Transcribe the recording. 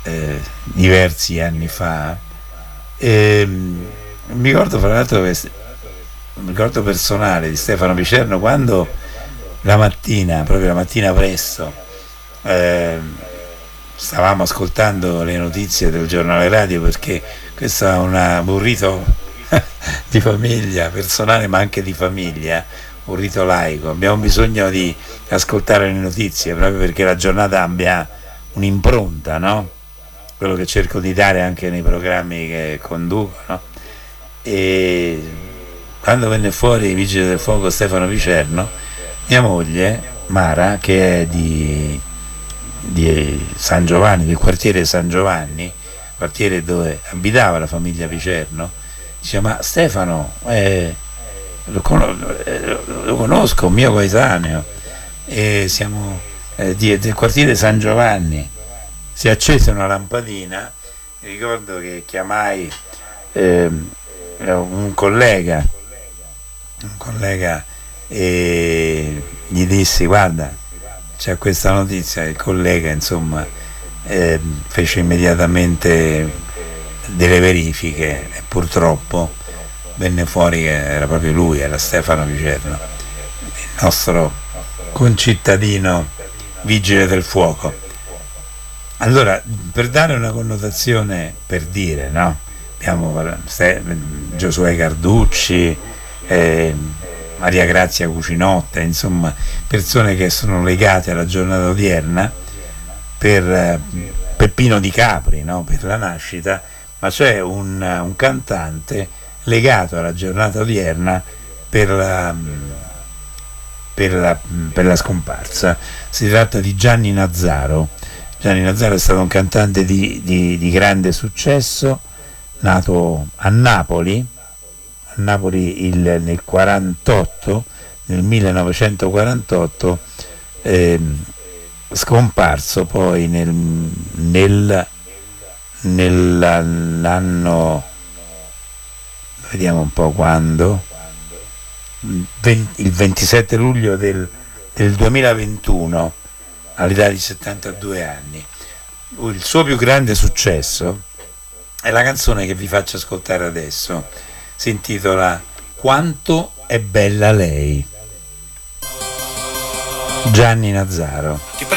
diversi anni fa. Mi ricordo fra l'altro un ricordo personale di Stefano Picerno quando la mattina, proprio la mattina presto, eh, stavamo ascoltando le notizie del giornale radio, perché questo è un rito di famiglia, personale ma anche di famiglia, un rito laico. Abbiamo bisogno di ascoltare le notizie proprio perché la giornata abbia un'impronta, no? Quello che cerco di dare anche nei programmi che conduco, no? E quando venne fuori i Vigili del Fuoco Stefano Picerno, mia moglie Mara, che è di San Giovanni, del quartiere San Giovanni, quartiere dove abitava la famiglia Picerno, dice: ma Stefano lo conosco, un mio coetaneo, e siamo del quartiere San Giovanni. Si accese una lampadina, mi ricordo che chiamai un collega e gli dissi: guarda, c'è questa notizia. Il collega insomma fece immediatamente delle verifiche e purtroppo venne fuori che era proprio lui, era Stefano Picerno, il nostro concittadino vigile del fuoco. Allora, per dare una connotazione, per dire, no? Abbiamo Giosuè Carducci, Maria Grazia Cucinotta, insomma persone che sono legate alla giornata odierna, per Peppino Di Capri, no? Per la nascita, ma c'è un cantante legato alla giornata odierna per la scomparsa. Si tratta di Gianni Nazzaro. Gianni Nazzaro è stato un cantante di grande successo, nato a Napoli nel 48, nel 1948, scomparso poi nell'anno, vediamo un po' quando, il 27 luglio del 2021, all'età di 72 anni. Il suo più grande successo è la canzone che vi faccio ascoltare adesso, si intitola Quanto è bella lei. Gianni Nazzaro.